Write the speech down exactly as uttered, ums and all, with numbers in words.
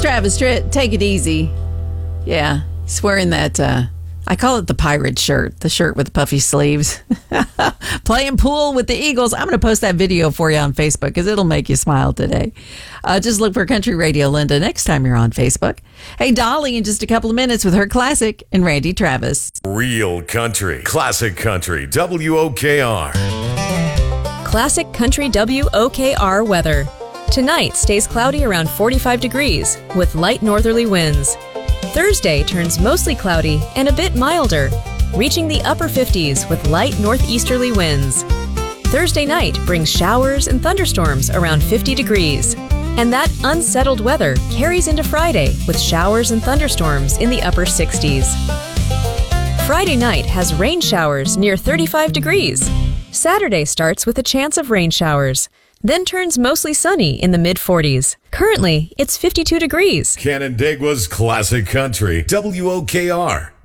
It's Travis Tritt. Take it easy. Yeah, he's wearing that, uh, I call it the pirate shirt, the shirt with the puffy sleeves. Playing pool with the Eagles. I'm going to post that video for you on Facebook because it'll make you smile today. Uh, just look for Country Radio Linda next time you're on Facebook. Hey, Dolly in just a couple of minutes with her classic and Randy Travis. Real country, classic country, W O K R. Classic Country W O K R weather. Tonight stays cloudy around forty-five degrees with light northerly winds. Thursday turns mostly cloudy and a bit milder, reaching the upper fifties with light northeasterly winds. Thursday night brings showers and thunderstorms around fifty degrees. And that unsettled weather carries into Friday with showers and thunderstorms in the upper sixties. Friday night has rain showers near thirty-five degrees. Saturday starts with a chance of rain showers, then turns mostly sunny in the mid forties. Currently, it's fifty-two degrees. Canandaigua's classic country, W O K R.